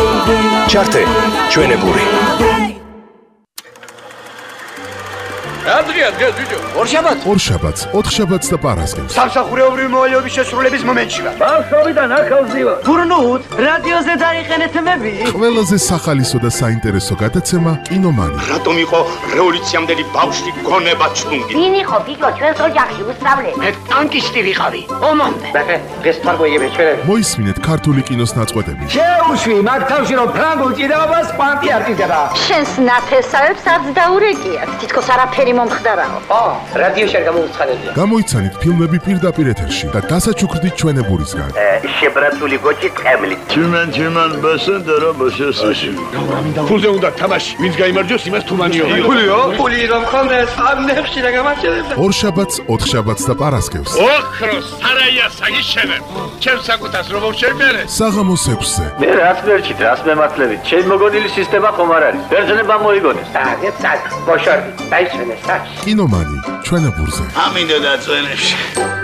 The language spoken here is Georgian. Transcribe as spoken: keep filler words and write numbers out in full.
ჩართე ჩვენებური. Adria, Adria, ბიჭო. ორშაბათს, ორშაბათს, ოთხშაბათს და პარასკევს. სამსახურეობრივი მოვალეობის შესრულების მომენტში ვარ. ბავშვობიდან ახალს ივა. გურნუთ, რადიოზე დაიყენეთ მები. ყველაზე სახალისო და საინტერესო გადაცემა კინომანი. რატომ იყო რევოლუციამდელი ბავშვი გონება ჩუნგი? ვინ იყო ბიჭო ჩვენს ოჯახში უსწავლე? მე ტანკისტი ვიყავი. ომამდე. ბახე, დღეს თარგოიები ჩვენები. მოისმინეთ ქართული კინოს ნაწყვეტები. შეუშვი მაგ თავში რომ ფრანგულ ჭიდაობას პანტი არ ჭიდება. შენს ნათესავებს არც დაურეკიათ. თითქოს არაფერი მომხდარაო. ო, რადიოში არ გამოვცხადებია. გამოიცანით ფილმები პირდაპირ ეთერში და დასაჩუქრდით ჩვენებურისგან. შებრაცული გოჭი ტყემლი. Чиман, чиман, басендера, басესაში. ფულზე უნდა თამაში. ვინც გაიმარჯვოს, იმას თუმანიო. ფულიო? ფული რომ ხონდეს, ამ ნებში რა გამარჯვებდა. ორშაბათს, ოთხშაბათს და პარასკევს. ოქროს სარაია საგიშენებ. ჩემს საკუთას რომ შევმერე. საღამოს ექვსზე. მე რაც მერჩით, რას მემართლებით. ჩემი მოგონილი სისტემა ხომ არ არის. ბერძნება მოიგონეს. აგეთ საკ, ბოშორდი, დაიშვენეს საკ. კინომანი ჩვენებურზე. ამინდა დაწვენებში.